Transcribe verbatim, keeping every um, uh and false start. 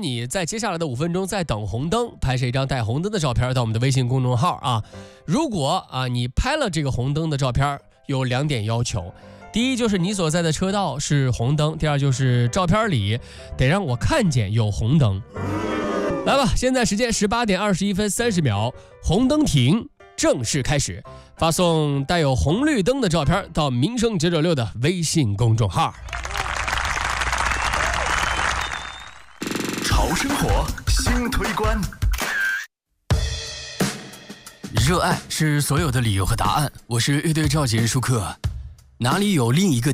你在接下来的五分钟在等红灯，拍摄一张带红灯的照片到我们的微信公众号啊。如果啊你拍了这个红灯的照片，有两点要求。第一就是你所在的车道是红灯，第二就是照片里得让我看见有红灯。来吧，现在时间十八点二十一分三十秒，红灯停，正式开始。发送带有红绿灯的照片到民生九九六的微信公众号。 潮生活新推关， 热爱是所有的理由和答案。我是乐队召集人舒克。哪里有另一个